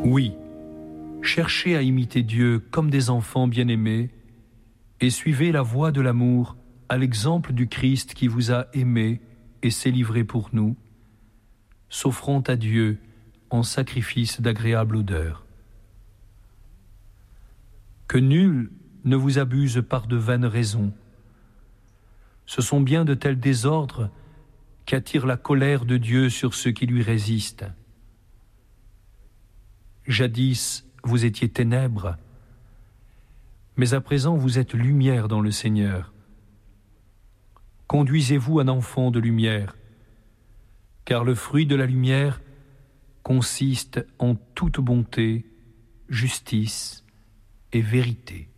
Oui, cherchez à imiter Dieu comme des enfants bien-aimés et suivez la voie de l'amour à l'exemple du Christ qui vous a aimés et s'est livré pour nous, s'offrant à Dieu en sacrifice d'agréable odeur. Que nul ne vous abuse par de vaines raisons. Ce sont bien de tels désordres qui attirent la colère de Dieu sur ceux qui lui résistent. Jadis, vous étiez ténèbres, mais à présent vous êtes lumière dans le Seigneur. Conduisez-vous un enfant de lumière, car le fruit de la lumière consiste en toute bonté, justice et vérité.